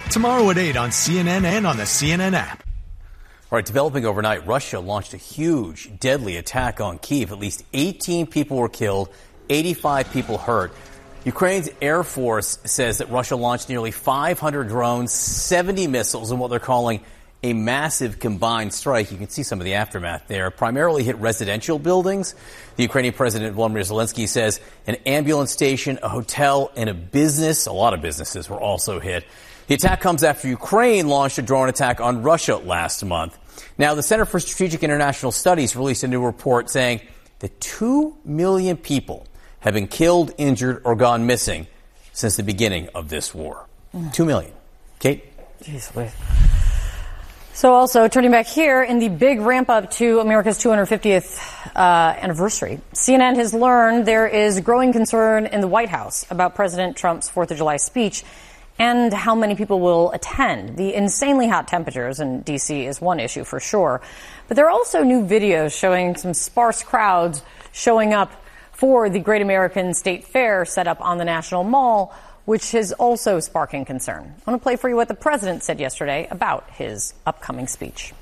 Tomorrow at 8 on CNN and on the CNN app. All right, developing overnight, Russia launched a huge, deadly attack on Kyiv. At least 18 people were killed, 85 people hurt. Ukraine's Air Force says that Russia launched nearly 500 drones, 70 missiles, and what they're calling a massive combined strike. You can see some of the aftermath there. Primarily hit residential buildings. The Ukrainian President Volodymyr Zelensky says an ambulance station, a hotel, and a business, a lot of businesses were also hit. The attack comes after Ukraine launched a drone attack on Russia last month. Now, the Center for Strategic International Studies released a new report saying that 2 million people have been killed, injured, or gone missing since the beginning of this war. 2 million. Kate? Jeez, wait. So also, turning back here, in the big ramp-up to America's 250th anniversary, CNN has learned there is growing concern in the White House about President Trump's 4th of July speech and how many people will attend. The insanely hot temperatures in D.C. is one issue for sure. But there are also new videos showing some sparse crowds showing up for the Great American State Fair set up on the National Mall, which is also sparking concern. I want to play for you what the president said yesterday about his upcoming speech.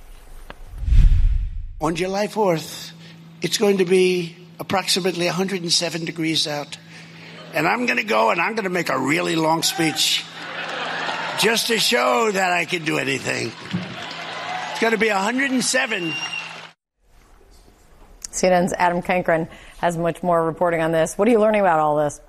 On July 4th, it's going to be approximately 107 degrees out. And I'm going to go and I'm going to make a really long speech just to show that I can do anything. It's going to be 107. CNN's Adam Cankren has much more reporting on this. What are you learning about all this?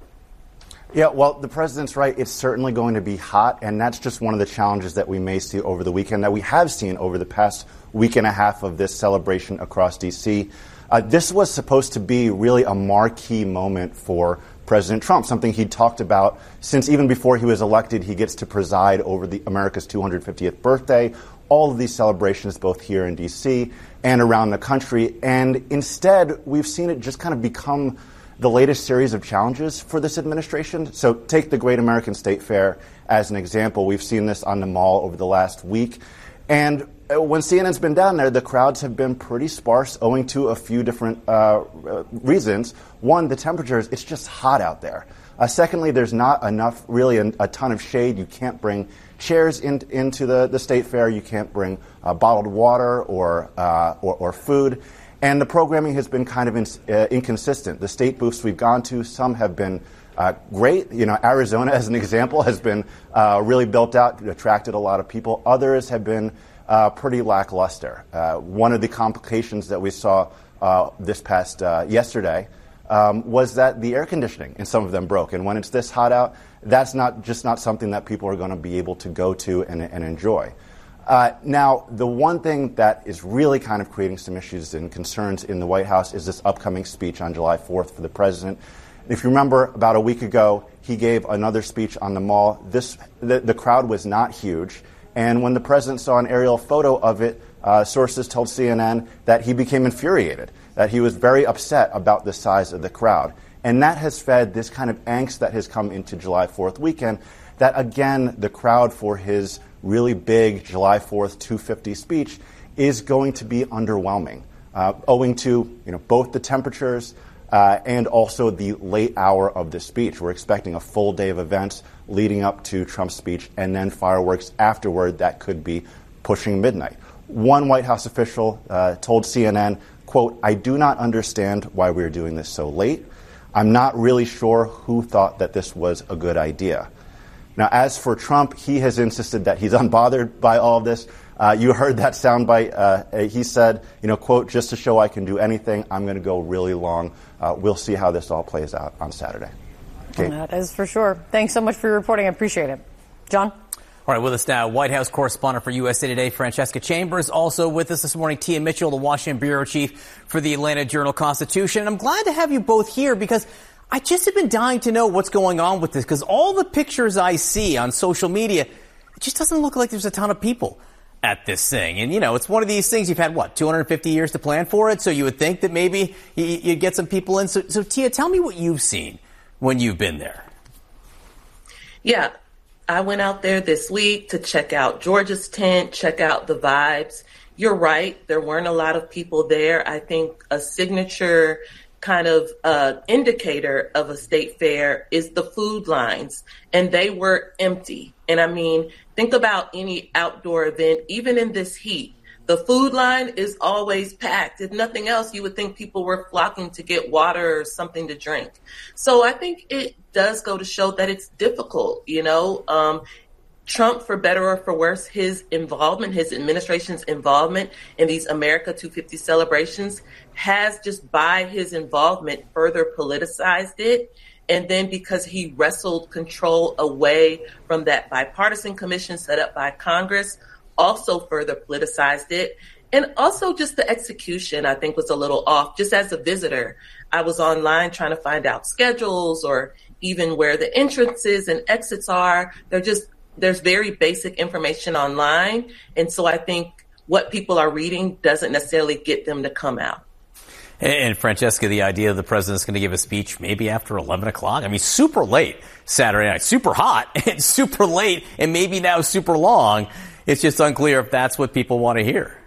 Yeah, well, the president's right. It's certainly going to be hot, and that's just one of the challenges that we may see over the weekend, that we have seen over the past week and a half of this celebration across D.C. This was supposed to be really a marquee moment for President Trump, something he talked about since even before he was elected. He gets to preside over the America's 250th birthday, all of these celebrations both here in D.C. and around the country. And instead, we've seen it just kind of become the latest series of challenges for this administration. So take the Great American State Fair as an example. We've seen this on the Mall over the last week. And when CNN's been down there, the crowds have been pretty sparse owing to a few different reasons. One, the temperatures, it's just hot out there. Secondly, there's not enough, really a ton of shade. You can't bring chairs into the State Fair. You can't bring bottled water or food. And the programming has been kind of inconsistent. The state booths we've gone to, some have been great. You know, Arizona, as an example, has been really built out, attracted a lot of people. Others have been pretty lackluster. One of the complications that we saw this past yesterday was that the air conditioning in some of them broke. And when it's this hot out, that's not something that people are going to be able to go to and enjoy. Now, the one thing that is really kind of creating some issues and concerns in the White House is this upcoming speech on July 4th for the president. If you remember, about a week ago, he gave another speech on the Mall. The crowd was not huge. And when the president saw an aerial photo of it, sources told CNN that he became infuriated, that he was very upset about the size of the crowd. And that has fed this kind of angst that has come into July 4th weekend, that, again, the crowd for his really big July 4th 250 speech is going to be underwhelming, owing to both the temperatures and also the late hour of the speech. We're expecting a full day of events leading up to Trump's speech and then fireworks afterward that could be pushing midnight. One White House official told CNN, quote, "I do not understand why we're doing this so late. I'm not really sure who thought that this was a good idea." Now, as for Trump, he has insisted that he's unbothered by all of this. You heard that soundbite. He said, quote, "Just to show I can do anything, I'm going to go really long. We'll see how this all plays out on Saturday." Kate. That is for sure. Thanks so much for your reporting. I appreciate it. John? All right, with us now, White House correspondent for USA Today, Francesca Chambers. Also with us this morning, Tia Mitchell, the Washington bureau chief for the Atlanta Journal-Constitution. And I'm glad to have you both here because I just have been dying to know what's going on with this, because all the pictures I see on social media, it just doesn't look like there's a ton of people at this thing. And, it's one of these things you've had, 250 years to plan for it? So you would think that maybe you'd get some people in. So Tia, tell me what you've seen when you've been there. Yeah, I went out there this week to check out Georgia's tent, check out the vibes. You're right. There weren't a lot of people there. I think a signature kind of indicator of a state fair is the food lines, and they were empty. And I mean, think about any outdoor event, even in this heat. The food line is always packed. If nothing else, you would think people were flocking to get water or something to drink. So I think it does go to show that it's difficult, Trump, for better or for worse, his involvement, his administration's involvement in these America 250 celebrations has just by his involvement further politicized it. And then because he wrestled control away from that bipartisan commission set up by Congress, also further politicized it. And also just the execution, I think, was a little off. Just as a visitor, I was online trying to find out schedules or even where the entrances and exits are. There's very basic information online. And so I think what people are reading doesn't necessarily get them to come out. And Francesca, the idea the president's going to give a speech maybe after 11 o'clock. I mean, super late Saturday night, super hot and super late and maybe now super long. It's just unclear if that's what people want to hear.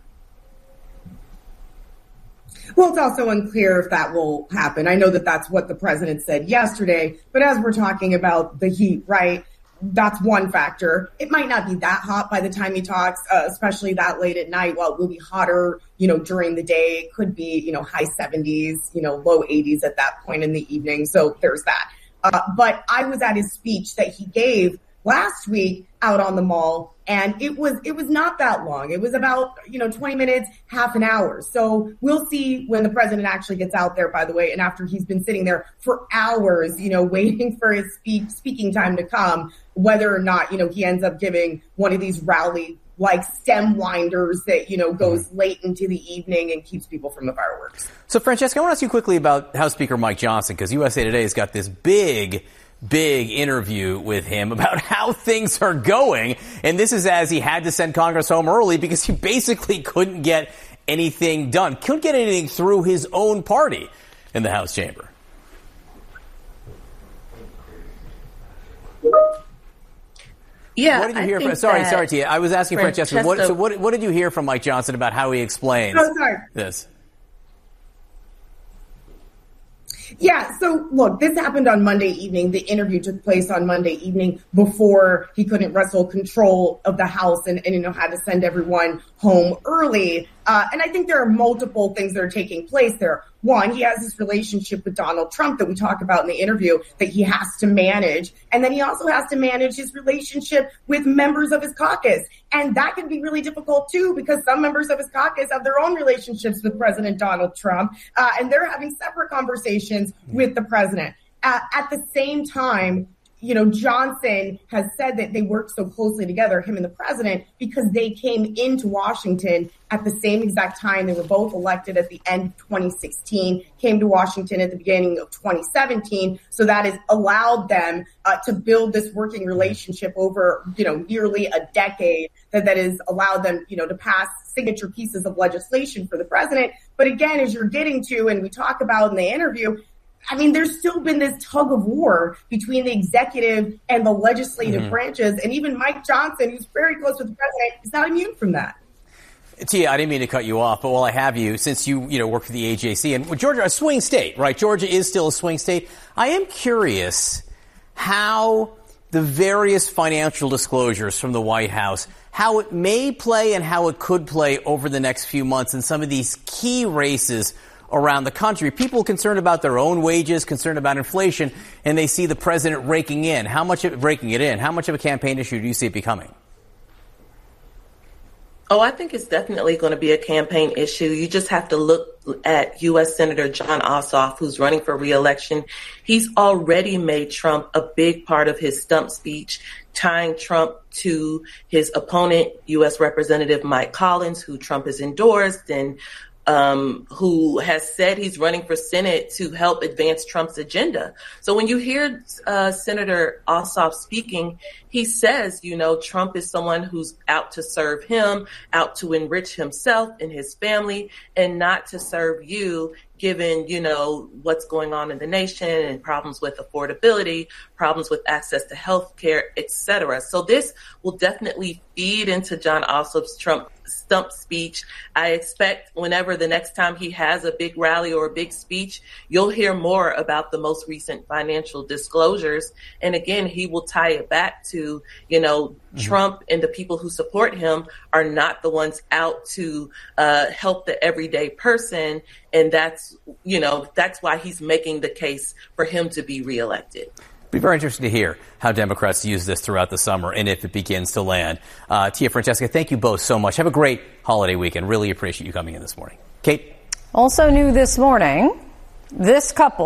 Well, it's also unclear if that will happen. I know that that's what the president said yesterday, but as we're talking about the heat, right? That's one factor. It might not be that hot by the time he talks, especially that late at night. Well, it will be hotter, during the day. It could be, high 70s, low 80s at that point in the evening. So there's that. But I was at his speech that he gave last week out on the Mall, and it was not that long. It was about, 20 minutes, half an hour. So we'll see when the president actually gets out there, by the way, and after he's been sitting there for hours, waiting for his speaking time to come, whether or not, he ends up giving one of these rally like stem winders that, goes late into the evening and keeps people from the fireworks. So, Francesca, I want to ask you quickly about House Speaker Mike Johnson, because USA Today has got this big interview with him about how things are going. And this is as he had to send Congress home early because he basically couldn't get anything done, couldn't get anything through his own party in the House chamber. Yeah. What did you hear? Sorry, Tia. I was asking Francesca. What did you hear from Mike Johnson about how he explains this? Yeah, so look, this happened on Monday evening. The interview took place on Monday evening before he couldn't wrestle control of the House and had to send everyone home early. And I think there are multiple things that are taking place there. One, he has this relationship with Donald Trump that we talk about in the interview that he has to manage. And then he also has to manage his relationship with members of his caucus. And that can be really difficult, too, because some members of his caucus have their own relationships with President Donald Trump, and they're having separate conversations with the president. At the same time, Johnson has said that they worked so closely together, him and the president, because they came into Washington at the same exact time. They were both elected at the end of 2016, came to Washington at the beginning of 2017. So that has allowed them to build this working relationship over, nearly a decade that has allowed them, to pass signature pieces of legislation for the president. But again, as you're getting to, and we talk about in the interview, I mean, there's still been this tug of war between the executive and the legislative branches. And even Mike Johnson, who's very close with the president, is not immune from that. Tia, I didn't mean to cut you off, but while I have you, since you work for the AJC, and Georgia, a swing state, right? Georgia is still a swing state. I am curious how the various financial disclosures from the White House, how it may play and how it could play over the next few months in some of these key races around the country. People concerned about their own wages, concerned about inflation, and they see the president raking it in. How much of a campaign issue do you see it becoming? Oh, I think it's definitely going to be a campaign issue. You just have to look at U.S. Senator Jon Ossoff, who's running for re-election. He's already made Trump a big part of his stump speech, tying Trump to his opponent, U.S. Representative Mike Collins, who Trump has endorsed, and who has said he's running for Senate to help advance Trump's agenda. So when you hear Senator Ossoff speaking, he says, Trump is someone who's out to serve him, out to enrich himself and his family, and not to serve you, given, what's going on in the nation and problems with affordability, problems with access to health care, et cetera. So this will definitely feed into Jon Ossoff's Trump stump speech. I expect whenever the next time he has a big rally or a big speech, you'll hear more about the most recent financial disclosures. And again, he will tie it back to, Trump and the people who support him are not the ones out to help the everyday person. And that's why he's making the case for him to be reelected. Be very interesting to hear how Democrats use this throughout the summer and if it begins to land. Tia, Francesca, thank you both so much. Have a great holiday weekend. Really appreciate you coming in this morning. Kate? Also new this morning, this couple